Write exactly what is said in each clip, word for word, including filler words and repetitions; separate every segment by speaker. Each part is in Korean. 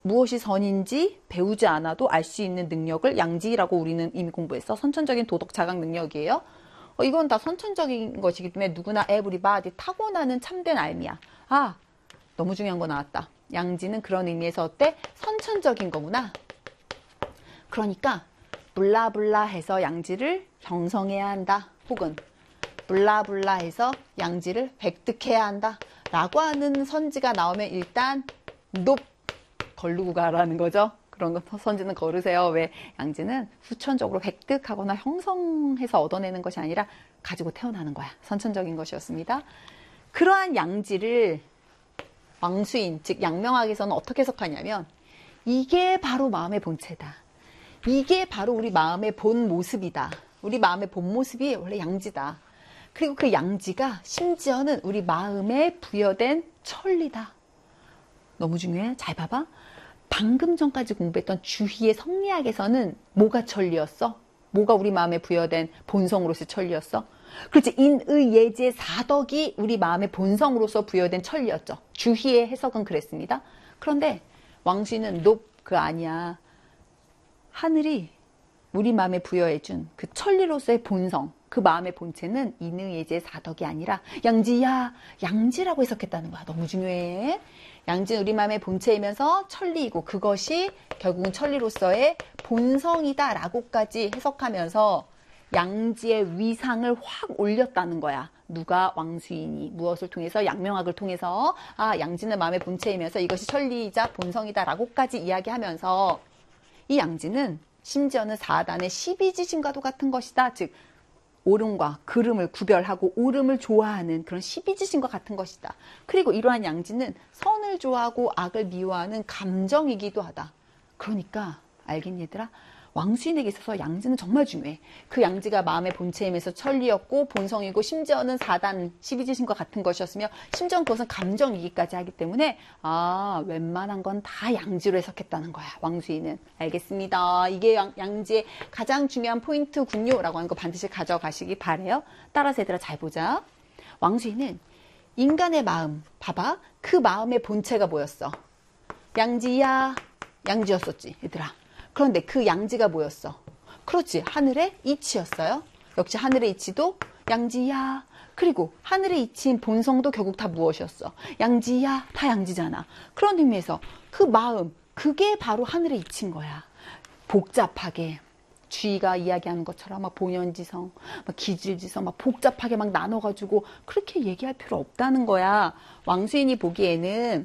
Speaker 1: 무엇이 선인지 배우지 않아도 알 수 있는 능력을 양지라고 우리는 이미 공부했어. 선천적인 도덕 자각 능력이에요. 어, 이건 다 선천적인 것이기 때문에 누구나 에브리바디 타고나는 참된 알미야. 아, 너무 중요한 거 나왔다. 양지는 그런 의미에서 어때? 선천적인 거구나. 그러니까 블라블라 해서 양지를 형성해야 한다. 혹은 블라블라 해서 양지를 획득해야 한다. 라고 하는 선지가 나오면 일단 높 걸르고 가라는 거죠. 그런 거 선지는 거르세요. 왜? 양지는 후천적으로 획득하거나 형성해서 얻어내는 것이 아니라 가지고 태어나는 거야. 선천적인 것이었습니다. 그러한 양지를 왕수인, 즉 양명학에서는 어떻게 해석하냐면 이게 바로 마음의 본체다. 이게 바로 우리 마음의 본 모습이다. 우리 마음의 본 모습이 원래 양지다. 그리고 그 양지가 심지어는 우리 마음에 부여된 천리다. 너무 중요해. 잘 봐봐. 방금 전까지 공부했던 주희의 성리학에서는 뭐가 천리였어? 뭐가 우리 마음에 부여된 본성으로서 천리였어? 그렇지. 인의 예제 사덕이 우리 마음의 본성으로서 부여된 천리였죠. 주희의 해석은 그랬습니다. 그런데 왕수인은 높 그 아니야. 하늘이 우리 마음에 부여해준 그 천리로서의 본성, 그 마음의 본체는 인의 예제 사덕이 아니라 양지야, 양지라고 해석했다는 거야. 너무 중요해. 양지는 우리 마음의 본체이면서 천리이고 그것이 결국은 천리로서의 본성이다 라고까지 해석하면서 양지의 위상을 확 올렸다는 거야. 누가? 왕수인이. 무엇을 통해서? 양명학을 통해서 아, 양지는 마음의 본체이면서 이것이 천리이자 본성이다 라고까지 이야기하면서 이 양지는 심지어는 사단의 십이지신과도 같은 것이다. 즉 옳음과 그름을 구별하고 옳음을 좋아하는 그런 십이지신과 같은 것이다. 그리고 이러한 양지는 선을 좋아하고 악을 미워하는 감정이기도 하다. 그러니까 알겠니 얘들아? 왕수인에게 있어서 양지는 정말 중요해. 그 양지가 마음의 본체임에서 천리였고 본성이고 심지어는 사단 십이지신과 같은 것이었으며 심지어 그것은 감정이기까지 하기 때문에 아 웬만한 건 다 양지로 해석했다는 거야. 왕수인은. 알겠습니다. 이게 양, 양지의 가장 중요한 포인트군요 라고 하는 거 반드시 가져가시기 바래요. 따라서 얘들아 잘 보자. 왕수인은 인간의 마음 봐봐. 그 마음의 본체가 뭐였어? 양지야. 양지였었지 얘들아. 그런데 그 양지가 뭐였어? 그렇지. 하늘의 이치였어요. 역시 하늘의 이치도 양지야. 그리고 하늘의 이치인 본성도 결국 다 무엇이었어? 양지야. 다 양지잖아. 그런 의미에서 그 마음, 그게 바로 하늘의 이치인 거야. 복잡하게 주의가 이야기하는 것처럼 막 본연지성, 막 기질지성, 막 복잡하게 막 나눠가지고 그렇게 얘기할 필요 없다는 거야. 왕수인이 보기에는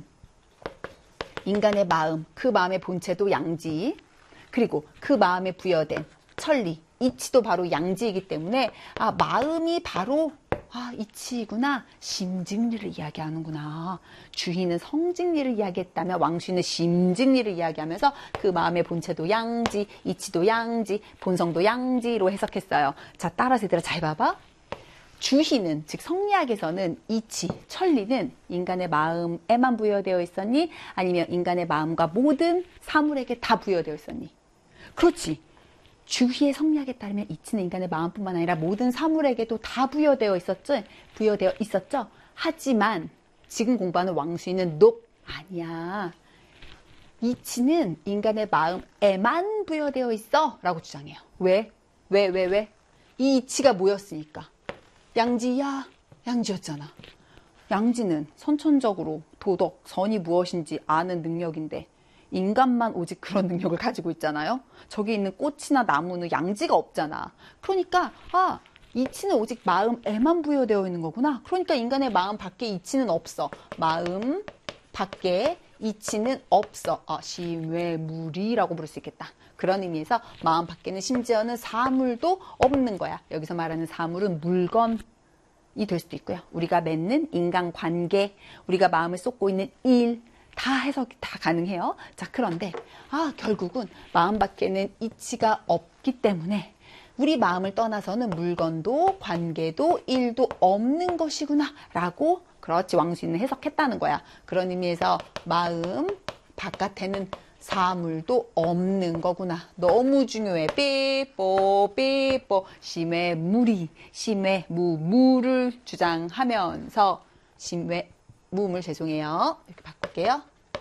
Speaker 1: 인간의 마음, 그 마음의 본체도 양지, 그리고 그 마음에 부여된 천리, 이치도 바로 양지이기 때문에 아 마음이 바로 아 이치이구나. 심직리를 이야기하는구나. 주희는 성직리를 이야기했다면 왕수인은 심직리를 이야기하면서 그 마음의 본체도 양지, 이치도 양지, 본성도 양지로 해석했어요. 자 따라서 얘들아 잘 봐봐. 주희는 즉 성리학에서는 이치, 천리는 인간의 마음에만 부여되어 있었니? 아니면 인간의 마음과 모든 사물에게 다 부여되어 있었니? 그렇지. 주희의 성리학에 따르면 이치는 인간의 마음뿐만 아니라 모든 사물에게도 다 부여되어 있었죠. 부여되어 있었죠. 하지만 지금 공부하는 왕수인은 높 아니야. 이치는 인간의 마음에만 부여되어 있어 라고 주장해요. 왜? 왜? 왜? 왜? 이 이치가 뭐였으니까? 양지야. 양지였잖아. 양지는 선천적으로 도덕, 선이 무엇인지 아는 능력인데 인간만 오직 그런 능력을 가지고 있잖아요. 저기 있는 꽃이나 나무는 양지가 없잖아. 그러니까 아 이치는 오직 마음에만 부여되어 있는 거구나. 그러니까 인간의 마음 밖에 이치는 없어. 마음 밖에 이치는 없어. 아, 심외무리라고 부를 수 있겠다. 그런 의미에서 마음 밖에는 심지어는 사물도 없는 거야. 여기서 말하는 사물은 물건이 될 수도 있고요. 우리가 맺는 인간관계, 우리가 마음을 쏟고 있는 일, 다 해석이 다 가능해요. 자, 그런데 아 결국은 마음 밖에는 이치가 없기 때문에 우리 마음을 떠나서는 물건도 관계도 일도 없는 것이구나 라고 그렇지 왕수인은 해석했다는 거야. 그런 의미에서 마음 바깥에는 사물도 없는 거구나. 너무 중요해. 삐뽀 삐뽀 심의 무리 심의 무무를 주장하면서 심의 무물 죄송해요. 이렇게 바꿀게요.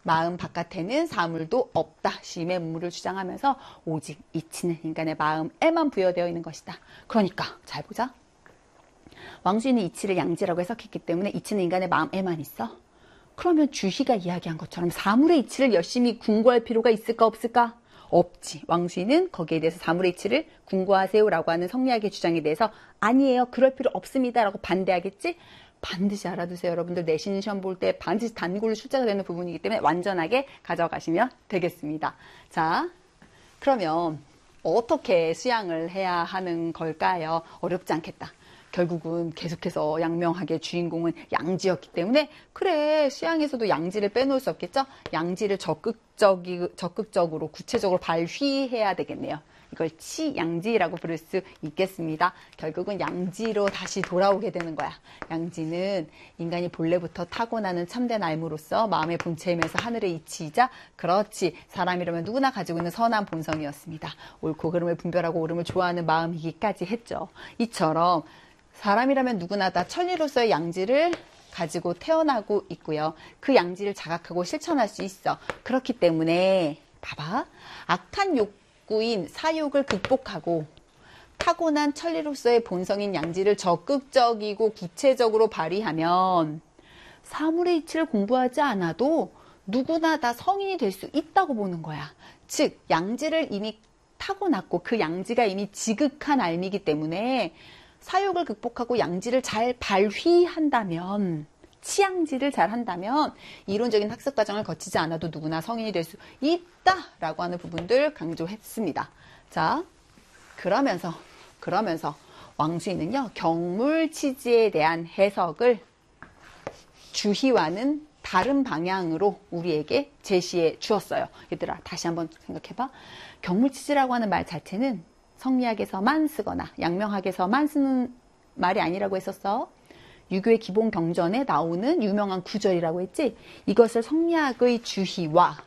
Speaker 1: 마음 바깥에는 사물도 없다. 심의 문물을 주장하면서 오직 이치는 인간의 마음에만 부여되어 있는 것이다. 그러니까 잘 보자. 왕수인은 이치를 양지라고 해석했기 때문에 이치는 인간의 마음에만 있어. 그러면 주희가 이야기한 것처럼 사물의 이치를 열심히 궁구할 필요가 있을까 없을까? 없지. 왕수인은 거기에 대해서 사물의 이치를 궁구하세요라고 하는 성리학의 주장에 대해서 아니에요. 그럴 필요 없습니다. 라고 반대하겠지? 반드시 알아두세요. 여러분들 내신 시험 볼 때 반드시 단골로 출제가 되는 부분이기 때문에 완전하게 가져가시면 되겠습니다. 자, 그러면 어떻게 수양을 해야 하는 걸까요? 어렵지 않겠다. 결국은 계속해서 양명학의 주인공은 양지였기 때문에 그래 수양에서도 양지를 빼놓을 수 없겠죠. 양지를 적극적이, 적극적으로 구체적으로 발휘해야 되겠네요. 이걸 치양지라고 부를 수 있겠습니다. 결국은 양지로 다시 돌아오게 되는 거야. 양지는 인간이 본래부터 타고나는 참된 알무로서 마음의 본체이면서 하늘의 이치이자 그렇지 사람이라면 누구나 가지고 있는 선한 본성이었습니다. 옳고 그름을 분별하고 옳음을 좋아하는 마음이기까지 했죠. 이처럼 사람이라면 누구나 다 천리로서의 양지를 가지고 태어나고 있고요. 그 양지를 자각하고 실천할 수 있어. 그렇기 때문에 봐봐. 악한 욕구인 사욕을 극복하고 타고난 천리로서의 본성인 양지를 적극적이고 구체적으로 발휘하면 사물의 이치를 공부하지 않아도 누구나 다 성인이 될 수 있다고 보는 거야. 즉 양지를 이미 타고났고 그 양지가 이미 지극한 알미이기 때문에 사욕을 극복하고 양지를 잘 발휘한다면 치양지를 잘 한다면 이론적인 학습 과정을 거치지 않아도 누구나 성인이 될 수 있다라고 하는 부분들 강조했습니다. 자, 그러면서 그러면서 왕수인은요 경물치지에 대한 해석을 주희와는 다른 방향으로 우리에게 제시해 주었어요. 얘들아 다시 한번 생각해봐. 경물치지라고 하는 말 자체는 성리학에서만 쓰거나 양명학에서만 쓰는 말이 아니라고 했었어. 유교의 기본 경전에 나오는 유명한 구절이라고 했지. 이것을 성리학의 주희와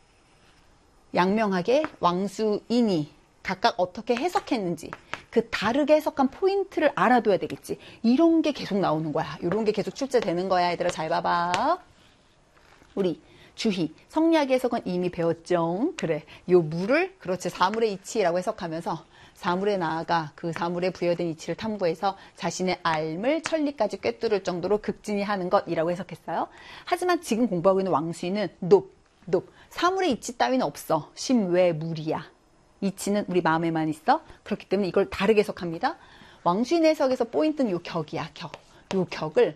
Speaker 1: 양명학의 왕수인이 각각 어떻게 해석했는지 그 다르게 해석한 포인트를 알아둬야 되겠지. 이런 게 계속 나오는 거야. 이런 게 계속 출제되는 거야. 얘들아 잘 봐봐. 우리 주희, 성리학의 해석은 이미 배웠죠. 그래, 요 물을 그렇지 사물의 이치라고 해석하면서 사물에 나아가 그 사물에 부여된 이치를 탐구해서 자신의 알을 천리까지 꿰뚫을 정도로 극진히 하는 것이라고 해석했어요. 하지만 지금 공부하고 있는 왕수인은 높, 높. 사물의 이치 따위는 없어. 심외물이야. 이치는 우리 마음에만 있어. 그렇기 때문에 이걸 다르게 해석합니다. 왕수인 해석에서 포인트는 요 격이야. 격. 요 격을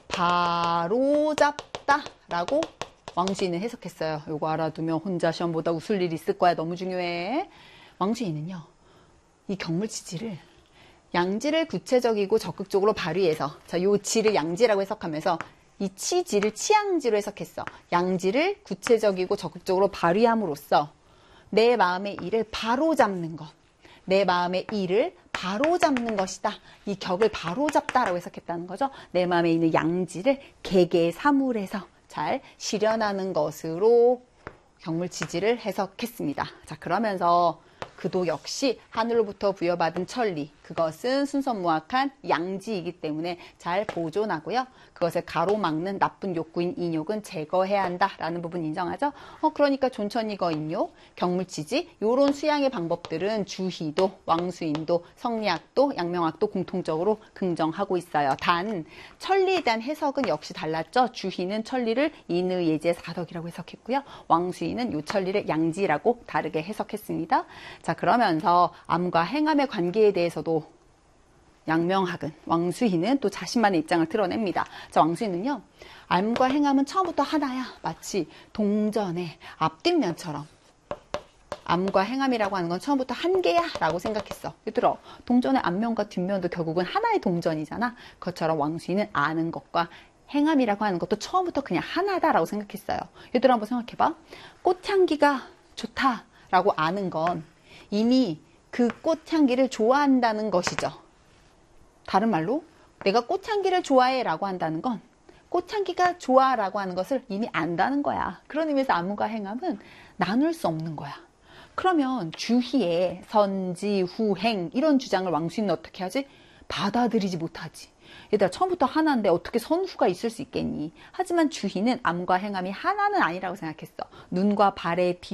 Speaker 1: 바로잡다라고 왕수인은 해석했어요. 요거 알아두면 혼자 시험 보다 웃을 일이 있을 거야. 너무 중요해. 왕수인은요. 이 경물치지를 양지를 구체적이고 적극적으로 발휘해서 자, 요 지를 양지라고 해석하면서 이 치지를 치양지로 해석했어. 양지를 구체적이고 적극적으로 발휘함으로써 내 마음의 일을 바로잡는 것. 내 마음의 일을 바로잡는 것이다. 이 격을 바로잡다라고 해석했다는 거죠. 내 마음에 있는 양지를 개개의 사물에서 잘 실현하는 것으로 경물치지를 해석했습니다. 자, 그러면서 그도 역시 하늘로부터 부여받은 천리, 그것은 순선무악한 양지이기 때문에 잘 보존하고요. 그것을 가로막는 나쁜 욕구인 인욕은 제거해야 한다라는 부분 인정하죠. 어, 그러니까 존천이거 인욕, 경물치지 이런 수양의 방법들은 주희도, 왕수인도, 성리학도, 양명학도 공통적으로 긍정하고 있어요. 단 천리에 대한 해석은 역시 달랐죠. 주희는 천리를 인의, 예제, 사덕이라고 해석했고요. 왕수인은 요 천리를 양지라고 다르게 해석했습니다. 자, 그러면서 암과 행암의 관계에 대해서도 양명학은, 왕수희는 또 자신만의 입장을 드러냅니다. 자, 왕수희는요, 암과 행암은 처음부터 하나야. 마치 동전의 앞뒷면처럼. 암과 행암이라고 하는 건 처음부터 한 개야 라고 생각했어. 얘들아, 동전의 앞면과 뒷면도 결국은 하나의 동전이잖아. 그것처럼 왕수희는 아는 것과 행암이라고 하는 것도 처음부터 그냥 하나다라고 생각했어요. 얘들아, 한번 생각해봐. 꽃향기가 좋다라고 아는 건 이미 그 꽃향기를 좋아한다는 것이죠. 다른 말로 내가 꽃향기를 좋아해 라고 한다는 건 꽃향기가 좋아 라고 하는 것을 이미 안다는 거야. 그런 의미에서 암과 행암은 나눌 수 없는 거야. 그러면 주희의 선지, 후행 이런 주장을 왕수인은 어떻게 하지? 받아들이지 못하지. 얘들아, 처음부터 하나인데 어떻게 선후가 있을 수 있겠니? 하지만 주희는 암과 행함이 하나는 아니라고 생각했어. 눈과 발의 비